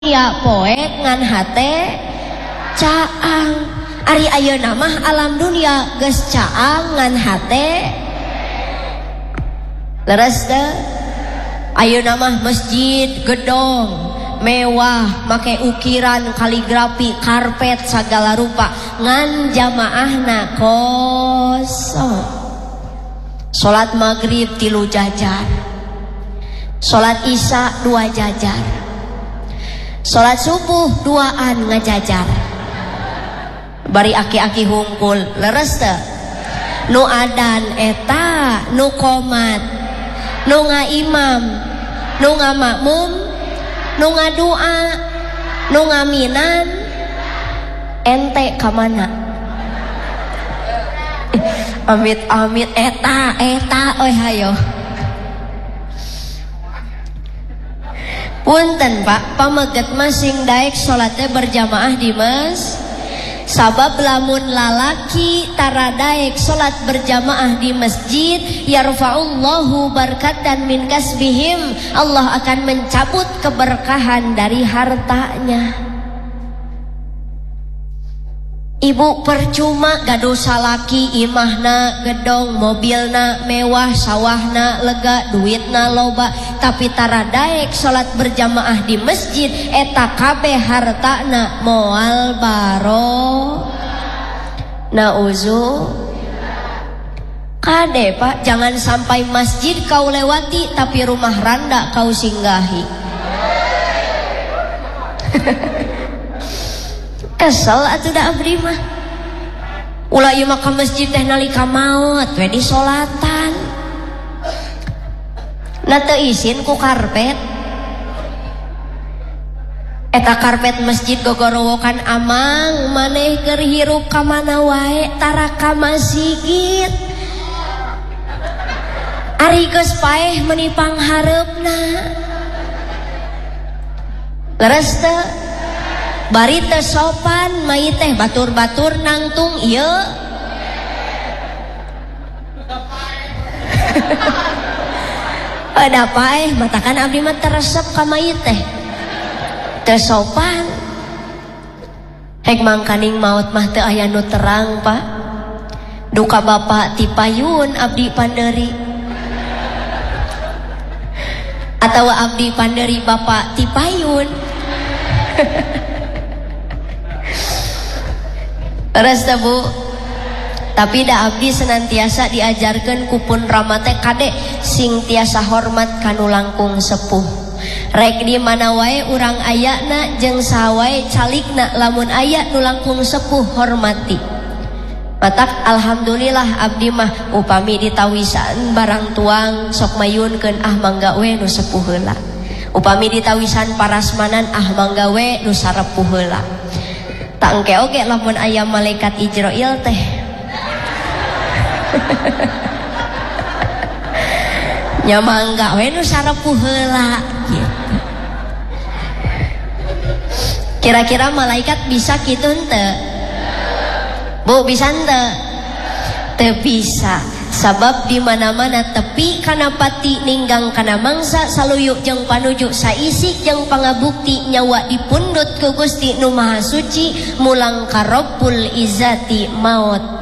ya poek ngan hate caang. Ari ayeuna mah alam dunia geus caang ngan hate leres teu. Ayeuna mah masjid gedong mewah make ukiran kaligrafi karpet sagala rupa ngan jamaahna kosong. Salat maghrib 3 jajar, salat isya 2 jajar, salat subuh 2an ngajajar. Bari aki-aki hungkul leres teu. Nu adan eta nu qomat, nu ngaimam, nu ngamakmum, nu ngadua, nu ngaminan, ente kamana? Amit-amit eta oi hayo. Punten Pak, pameget masing daek salatnya berjamaah di mas. Sabab lamun lalaki taradaek salat berjamaah di masjid, yarfa'ullahu barkatan min kasbihim, Allah akan mencabut keberkahan dari hartanya. Ibu percuma gaduh salaki imahna gedong, mobilna mewah, sawahna lega, duitna loba, tapi taradaek salat berjamaah di masjid, eta kabeh hartana moal baro. Nauzu kade Pak, jangan sampai masjid kau lewati tapi rumah randa kau singgahi. Kesel atuh da abdi mah. Ulah ieu mah ka masjid teh nalika maot we di solatan. Na teu isin ku karpet. Eta karpet masjid gogorowokan amang maneh keur hirup ka mana wae tara ka masjid. Ari geus paeh meuni panghareupna. Leres teu? Bari teu sopan mai teh batur-batur nangtung ieu. Ada paeh matakan abdi mah teresep ka mai teh. Teu sopan. Hek mangkaning maot mah teu aya nu terang Pak. Duka bapak ti payun abdi panderi. Atawa abdi panderi bapak ti payun. Leres teh Bu. Tapi da abdi senantiasa diajarkeun ku pun rama teh kade sing tiasa hormat kanu langkung sepuh. Rek di mana wae urang ayana jeung sawae calikna lamun aya nu langkung sepuh hormati. Matak alhamdulillah abdi mah upami ditawisan barang tuang sok mayunkeun ah mangga we nu sepuh heula. Upami ditawisan parasmanan ah mangga we nu sarepuh heula. Tak engke oge lamun aya malaikat Ijrail teh. Nya mangga we nu sarepuh heula gitu. Kira-kira malaikat bisa kitu henteu? Bu bisa henteu? Teu bisa. Sabab di mana-mana tepi kana pati ninggang kana mangsa saluyuk jeung panuju saisi jeung pangabukti nyawa dipundut ku Gusti Nu Maha Suci mulang ka Rabbul Izzati maot